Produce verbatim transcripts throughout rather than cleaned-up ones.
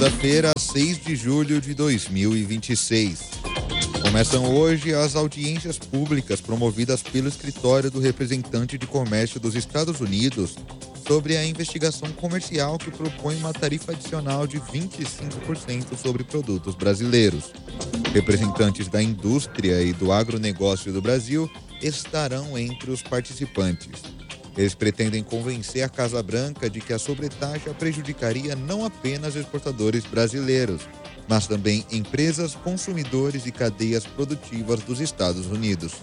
segunda-feira, seis de julho de dois mil e vinte e seis. Começam hoje as audiências públicas promovidas pelo Escritório do Representante de Comércio dos Estados Unidos sobre a investigação comercial que propõe uma tarifa adicional de vinte e cinco por cento sobre produtos brasileiros. Representantes da indústria e do agronegócio do Brasil estarão entre os participantes. Eles pretendem convencer a Casa Branca de que a sobretaxa prejudicaria não apenas exportadores brasileiros, mas também empresas, consumidores e cadeias produtivas dos Estados Unidos.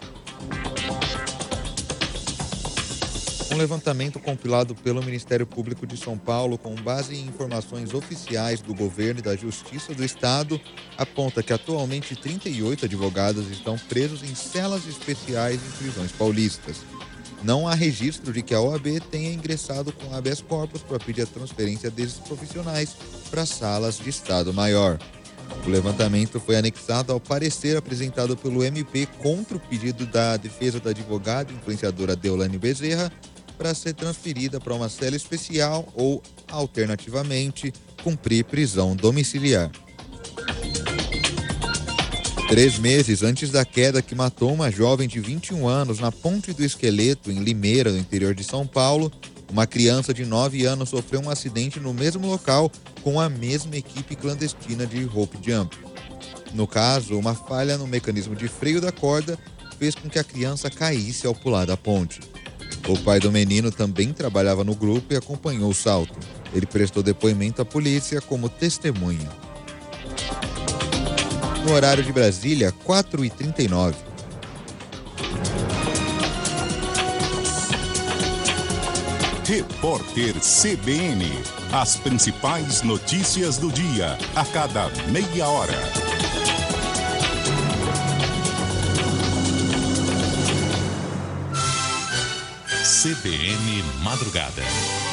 Um levantamento compilado pelo Ministério Público de São Paulo, com base em informações oficiais do governo e da Justiça do Estado, aponta que atualmente trinta e oito advogados estão presos em celas especiais em prisões paulistas. Não há registro de que a O A B tenha ingressado com habeas corpus para pedir a transferência desses profissionais para salas de Estado Maior. O levantamento foi anexado ao parecer apresentado pelo M P contra o pedido da defesa da advogada influenciadora Deolane Bezerra para ser transferida para uma cela especial ou, alternativamente, cumprir prisão domiciliar. Três meses antes da queda que matou uma jovem de vinte e um anos na Ponte do Esqueleto, em Limeira, no interior de São Paulo, uma criança de nove anos sofreu um acidente no mesmo local com a mesma equipe clandestina de rope jump. No caso, uma falha no mecanismo de freio da corda fez com que a criança caísse ao pular da ponte. O pai do menino também trabalhava no grupo e acompanhou o salto. Ele prestou depoimento à polícia como testemunha. No horário de Brasília, quatro e trinta e nove. Repórter C B N. As principais notícias do dia, a cada meia hora. C B N Madrugada.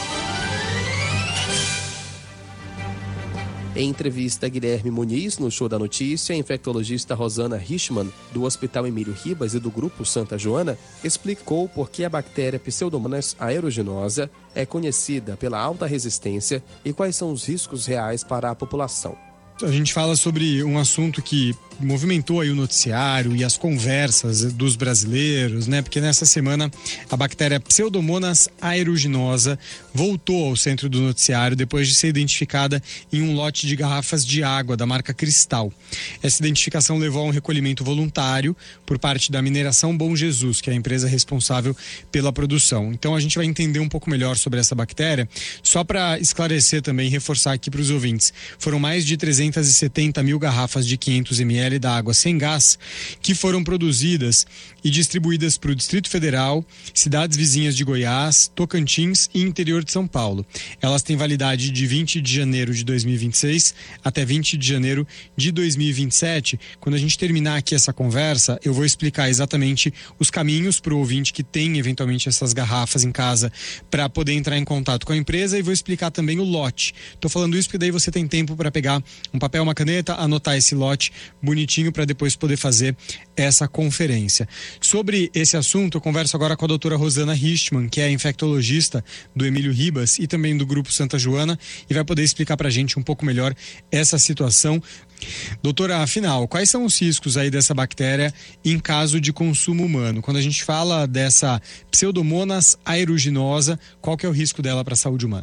Em entrevista a Guilherme Muniz, no Show da Notícia, a infectologista Rosana Richman, do Hospital Emílio Ribas e do Grupo Santa Joana, explicou por que a bactéria Pseudomonas aeruginosa é conhecida pela alta resistência e quais são os riscos reais para a população. A gente fala sobre um assunto que movimentou aí o noticiário e as conversas dos brasileiros, né? Porque nessa semana a bactéria Pseudomonas aeruginosa voltou ao centro do noticiário depois de ser identificada em um lote de garrafas de água da marca Cristal. Essa identificação levou a um recolhimento voluntário por parte da Mineração Bom Jesus, que é a empresa responsável pela produção. Então a gente vai entender um pouco melhor sobre essa bactéria. Só para esclarecer também e reforçar aqui para os ouvintes, foram mais de trezentas e setenta mil garrafas de quinhentos mililitros da água sem gás que foram produzidas e distribuídas para o Distrito Federal, cidades vizinhas de Goiás, Tocantins e interior de São Paulo. Elas têm validade de vinte de janeiro de dois mil e vinte e seis até vinte de janeiro de dois mil e vinte e sete. Quando a gente terminar aqui essa conversa, eu vou explicar exatamente os caminhos para o ouvinte que tem eventualmente essas garrafas em casa para poder entrar em contato com a empresa, e vou explicar também o lote. Estou falando isso porque daí você tem tempo para pegar um papel, uma caneta, anotar esse lote bonitinho para depois poder fazer essa conferência. Sobre esse assunto, eu converso agora com a doutora Rosana Richman, que é infectologista do Emílio Ribas e também do Grupo Santa Joana, e vai poder explicar para a gente um pouco melhor essa situação. Doutora, afinal, quais são os riscos aí dessa bactéria em caso de consumo humano? Quando a gente fala dessa Pseudomonas aeruginosa, qual que é o risco dela para a saúde humana?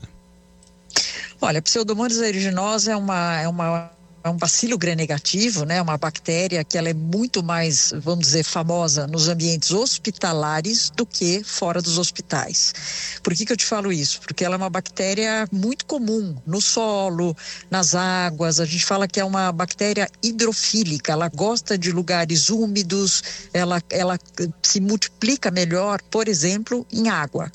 Olha, a Pseudomonas aeruginosa é uma, é uma É um bacilo gram-negativo, né? Uma bactéria que ela é muito mais, vamos dizer, famosa nos ambientes hospitalares do que fora dos hospitais. Por que que eu te falo isso? Porque ela é uma bactéria muito comum no solo, nas águas. A gente fala que é uma bactéria hidrofílica, ela gosta de lugares úmidos, ela, ela se multiplica melhor, por exemplo, em água.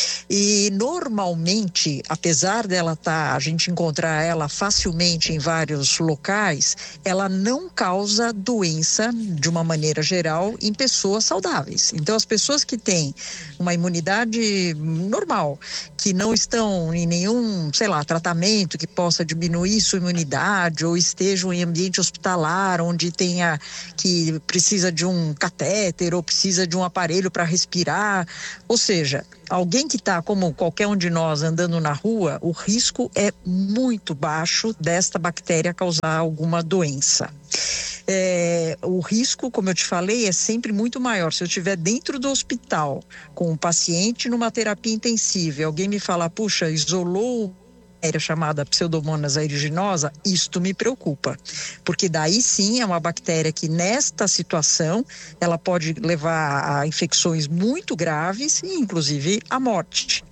E normalmente, apesar dela tá, a gente encontrar ela facilmente em vários locais, ela não causa doença de uma maneira geral em pessoas saudáveis. Então, as pessoas que têm uma imunidade normal, que não estão em nenhum, sei lá, tratamento que possa diminuir sua imunidade, ou estejam em ambiente hospitalar, onde tenha, que precisa de um catéter ou precisa de um aparelho para respirar, ou seja, alguém que está, como qualquer um de nós, andando na rua, o risco é muito baixo desta bactéria causar alguma doença. É, o risco, como eu te falei, é sempre muito maior. Se eu estiver dentro do hospital com um paciente numa terapia intensiva e alguém me falar, puxa, isolou bactéria chamada Pseudomonas aeruginosa, isto me preocupa, porque daí sim é uma bactéria que nesta situação ela pode levar a infecções muito graves e inclusive à morte.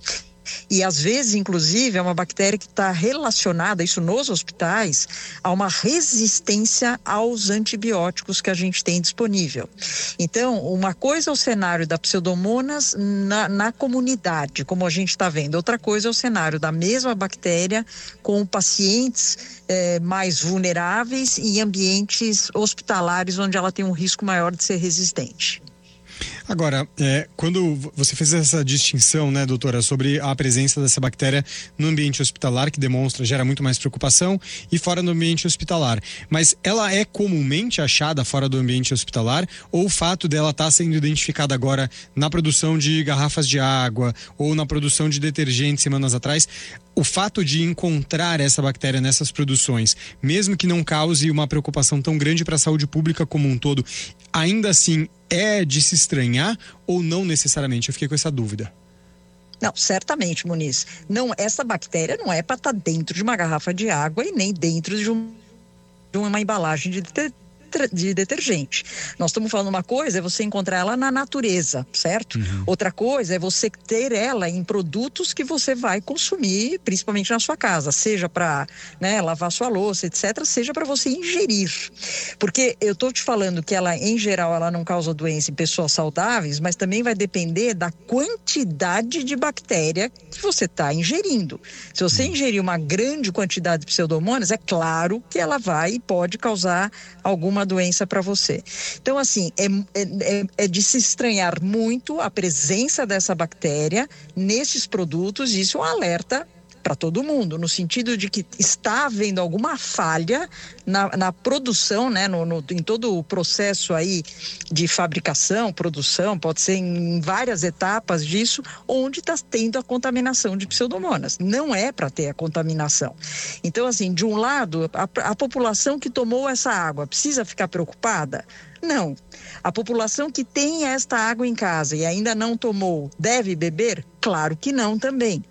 E às vezes, inclusive, é uma bactéria que está relacionada, isso nos hospitais, a uma resistência aos antibióticos que a gente tem disponível. Então, uma coisa é o cenário da Pseudomonas na, na comunidade, como a gente está vendo. Outra coisa é o cenário da mesma bactéria com pacientes eh, mais vulneráveis e em ambientes hospitalares onde ela tem um risco maior de ser resistente. Agora, é, quando você fez essa distinção, né, doutora, sobre a presença dessa bactéria no ambiente hospitalar, que demonstra, gera muito mais preocupação, e fora do ambiente hospitalar. Mas ela é comumente achada fora do ambiente hospitalar, ou o fato dela estar sendo identificada agora na produção de garrafas de água, ou na produção de detergente semanas atrás, o fato de encontrar essa bactéria nessas produções, mesmo que não cause uma preocupação tão grande para a saúde pública como um todo, ainda assim é de se estranhar ou não necessariamente? Eu fiquei com essa dúvida. Não, certamente, Muniz. Não, essa bactéria não é para estar dentro de uma garrafa de água e nem dentro de, um, de uma embalagem de detergente. de detergente. Nós estamos falando uma coisa é você encontrar ela na natureza, certo? Uhum. Outra coisa é você ter ela em produtos que você vai consumir, principalmente na sua casa, seja para, né, lavar sua louça, etcétera, seja para você ingerir. Porque eu estou te falando que ela, em geral, ela não causa doença em pessoas saudáveis, mas também vai depender da quantidade de bactéria que você está ingerindo. Se você uhum. ingerir uma grande quantidade de pseudomonas, é claro que ela vai e pode causar alguma doença para você. Então, assim, é, é, é de se estranhar muito a presença dessa bactéria nesses produtos, e isso é um alerta para todo mundo, no sentido de que está havendo alguma falha na, na produção, né, no, no, em todo o processo aí de fabricação, produção, pode ser em várias etapas disso, onde está tendo a contaminação de pseudomonas. Não é para ter a contaminação. Então, assim, de um lado, a, a população que tomou essa água precisa ficar preocupada? Não. A população que tem esta água em casa e ainda não tomou, deve beber? Claro que não também.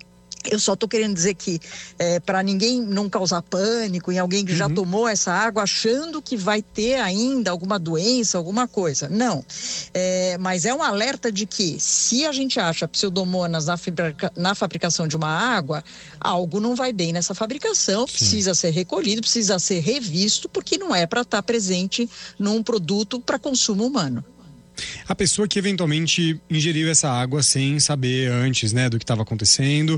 Eu só estou querendo dizer que é, para ninguém não causar pânico em alguém que uhum. já tomou essa água achando que vai ter ainda alguma doença, alguma coisa. Não. É, mas é um alerta de que se a gente acha pseudomonas na, fabrica, na fabricação de uma água, algo não vai bem nessa fabricação, Sim. precisa ser recolhido, precisa ser revisto, porque não é para estar presente num produto para consumo humano. A pessoa que eventualmente ingeriu essa água sem saber antes, né, do que estava acontecendo,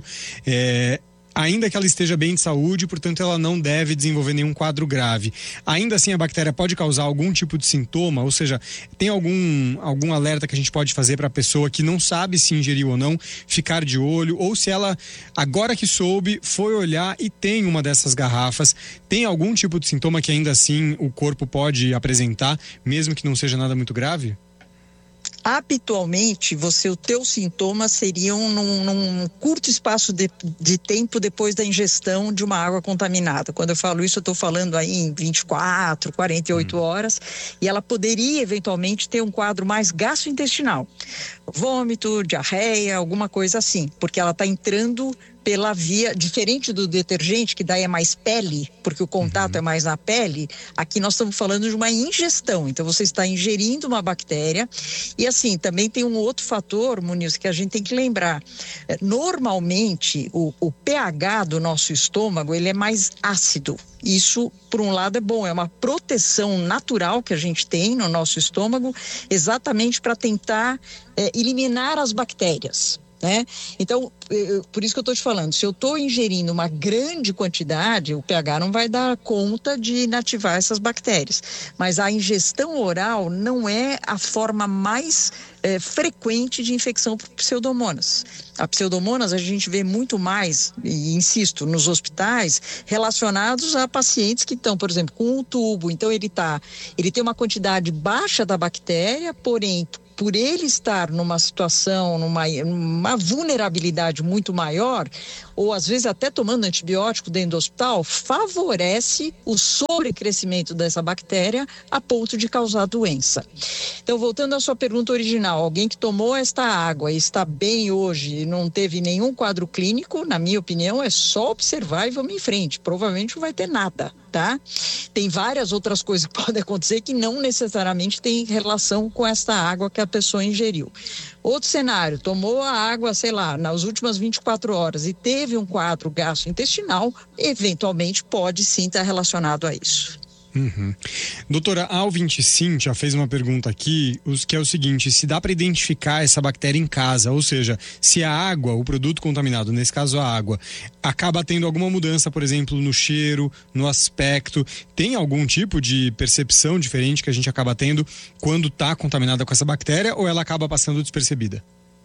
é, ainda que ela esteja bem de saúde, portanto ela não deve desenvolver nenhum quadro grave. Ainda assim a bactéria pode causar algum tipo de sintoma, ou seja, tem algum, algum alerta que a gente pode fazer para a pessoa que não sabe se ingeriu ou não, ficar de olho, ou se ela, agora que soube, foi olhar e tem uma dessas garrafas, tem algum tipo de sintoma que ainda assim o corpo pode apresentar, mesmo que não seja nada muito grave? Habitualmente, você, os teus sintomas seriam num, num curto espaço de, de tempo depois da ingestão de uma água contaminada. Quando eu falo isso, eu estou falando aí em vinte e quatro, quarenta e oito hum. horas, e ela poderia eventualmente ter um quadro mais gastrointestinal. Vômito, diarreia, alguma coisa assim, porque ela está entrando pela via, diferente do detergente, que daí é mais pele, porque o contato uhum. é mais na pele, aqui nós estamos falando de uma ingestão, então você está ingerindo uma bactéria, e assim, também tem um outro fator, Muniz, que a gente tem que lembrar, normalmente o, o pH do nosso estômago, ele é mais ácido. Isso, por um lado, é bom, é uma proteção natural que a gente tem no nosso estômago, exatamente para tentar é, eliminar as bactérias. Né? Então, eu, por isso que eu estou te falando, se eu estou ingerindo uma grande quantidade, o pH não vai dar conta de inativar essas bactérias, mas a ingestão oral não é a forma mais é, frequente de infecção por pseudomonas. A pseudomonas a gente vê muito mais, e insisto, nos hospitais, relacionados a pacientes que estão, por exemplo, com um tubo, então ele, tá, ele tem uma quantidade baixa da bactéria, porém por ele estar numa situação, numa, numa vulnerabilidade muito maior, ou às vezes até tomando antibiótico dentro do hospital, favorece o sobrecrescimento dessa bactéria a ponto de causar doença. Então, voltando à sua pergunta original, alguém que tomou esta água e está bem hoje e não teve nenhum quadro clínico, na minha opinião, é só observar e vamos em frente. Provavelmente não vai ter nada, tá? Tem várias outras coisas que podem acontecer que não necessariamente tem relação com esta água que a pessoa ingeriu. Outro cenário, tomou a água, sei lá, nas últimas vinte e quatro horas e teve um quadro gastrointestinal, eventualmente pode sim estar relacionado a isso. Uhum. Doutora, a ouvinte Cíntia fez uma pergunta aqui, que é o seguinte: se dá para identificar essa bactéria em casa, ou seja, se a água, o produto contaminado, nesse caso a água, acaba tendo alguma mudança, por exemplo, no cheiro, no aspecto, tem algum tipo de percepção diferente que a gente acaba tendo quando está contaminada com essa bactéria, ou ela acaba passando despercebida?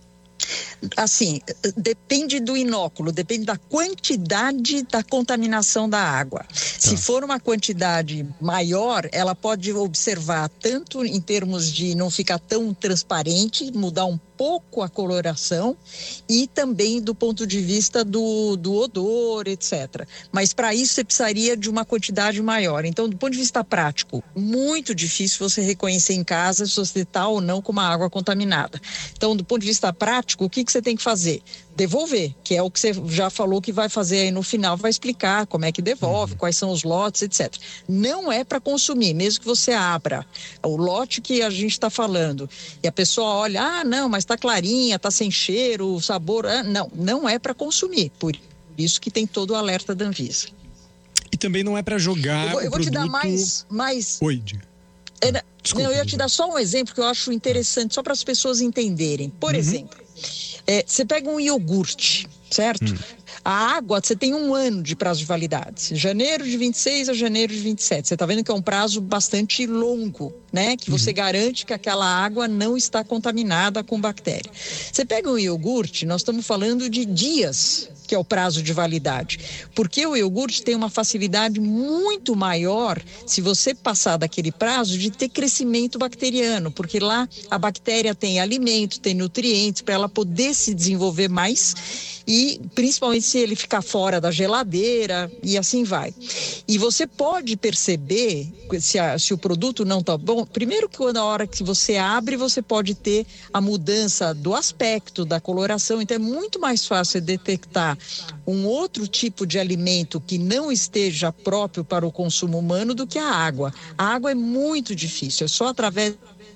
Assim, depende do inóculo, depende da quantidade da contaminação da água. Tá. Se for uma quantidade maior, ela pode observar tanto em termos de não ficar tão transparente, mudar um pouco a coloração, e também do ponto de vista do, do odor, etcétera. Mas para isso você precisaria de uma quantidade maior. Então, do ponto de vista prático, muito difícil você reconhecer em casa se você está ou não com uma água contaminada. Então, do ponto de vista prático, o que, que você tem que fazer? Devolver, que é o que você já falou que vai fazer aí no final, vai explicar como é que devolve, uhum. quais são os lotes, etcétera. Não é para consumir, mesmo que você abra o lote que a gente está falando e a pessoa olha, ah, não, mas está clarinha, está sem cheiro, sabor, ah, não, não é para consumir, por isso que tem todo o alerta da Anvisa. E também não é para jogar. Eu vou, eu vou produto... te dar mais, mais... Oi, diga. É, Desculpa, não, eu ia te dar só um exemplo que eu acho interessante, só para as pessoas entenderem. Por uhum. exemplo, é, você pega um iogurte, certo? Hum. A água, você tem um ano de prazo de validade. Janeiro de vinte e seis a janeiro de vinte e sete. Você está vendo que é um prazo bastante longo, né? Que você uhum. garante que aquela água não está contaminada com bactéria. Você pega um iogurte, nós estamos falando de dias, que é o prazo de validade. Porque o iogurte tem uma facilidade muito maior, se você passar daquele prazo, de ter crescimento bacteriano. Porque lá a bactéria tem alimento, tem nutrientes, para ela poder se desenvolver mais. E principalmente se ele ficar fora da geladeira e assim vai. E você pode perceber se, a, se o produto não está bom. Primeiro que na hora que você abre, você pode ter a mudança do aspecto, da coloração. Então é muito mais fácil detectar um outro tipo de alimento que não esteja próprio para o consumo humano do que a água. A água é muito difícil, é só através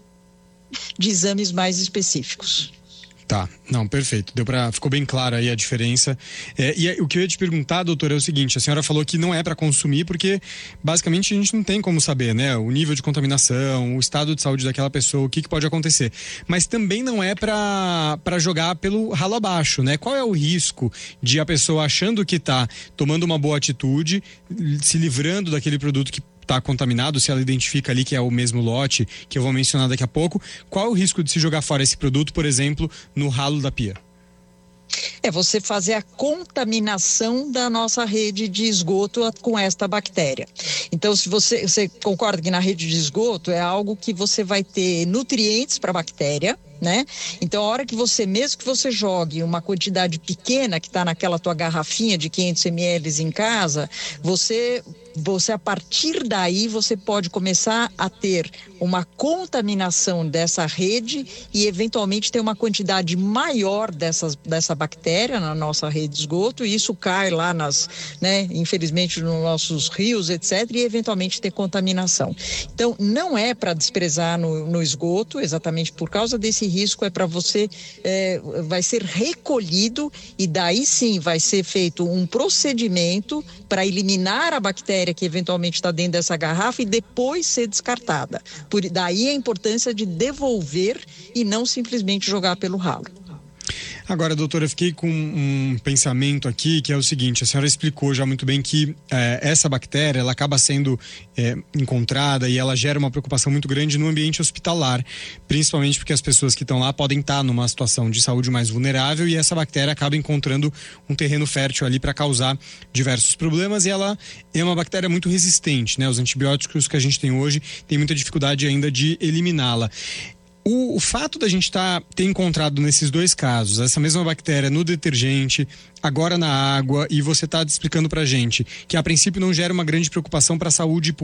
de exames mais específicos. Tá, não, perfeito. Deu pra, ficou bem clara aí a diferença. É, e é, o que eu ia te perguntar, doutora, é o seguinte: a senhora falou que não é para consumir porque basicamente a gente não tem como saber, né? O nível de contaminação, o estado de saúde daquela pessoa, o que, que pode acontecer. Mas também não é para para jogar pelo ralo abaixo, né? Qual é o risco de a pessoa achando que tá tomando uma boa atitude, se livrando daquele produto que está contaminado, se ela identifica ali que é o mesmo lote, que eu vou mencionar daqui a pouco, qual é o risco de se jogar fora esse produto, por exemplo, no ralo da pia? É você fazer a contaminação da nossa rede de esgoto com esta bactéria. Então, se você, você concorda que na rede de esgoto é algo que você vai ter nutrientes para a bactéria, né? Então, a hora que você, mesmo que você jogue uma quantidade pequena que está naquela tua garrafinha de quinhentos mililitros em casa, você, você a partir daí você pode começar a ter uma contaminação dessa rede e eventualmente ter uma quantidade maior dessas, dessa bactéria na nossa rede de esgoto, e isso cai lá nas, né, infelizmente nos nossos rios, etcétera, e eventualmente ter contaminação. Então, não é para desprezar no, no esgoto, exatamente por causa desse risco, é para você, é, vai ser recolhido e daí sim vai ser feito um procedimento para eliminar a bactéria que eventualmente está dentro dessa garrafa e depois ser descartada. Por daí a importância de devolver e não simplesmente jogar pelo ralo. Agora, doutora, eu fiquei com um pensamento aqui que é o seguinte: a senhora explicou já muito bem que é, essa bactéria ela acaba sendo é, encontrada e ela gera uma preocupação muito grande no ambiente hospitalar, principalmente porque as pessoas que estão lá podem estar numa situação de saúde mais vulnerável e essa bactéria acaba encontrando um terreno fértil ali para causar diversos problemas, e ela é uma bactéria muito resistente, né? Os antibióticos que a gente tem hoje tem muita dificuldade ainda de eliminá-la. O, o fato da gente tá, ter encontrado nesses dois casos, essa mesma bactéria no detergente, agora na água, e você está explicando pra gente que a princípio não gera uma grande preocupação para a saúde pública